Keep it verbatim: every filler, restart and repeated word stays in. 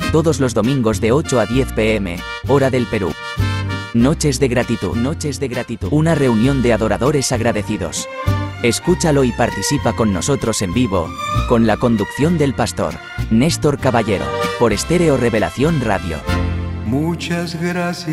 todos los domingos de ocho a diez pe eme, hora del Perú. Noches de gratitud, noches de gratitud, una reunión de adoradores agradecidos. Escúchalo y participa con nosotros en vivo, con la conducción del pastor Néstor Caballero, por Estéreo Revelación Radio. Muchas gracias.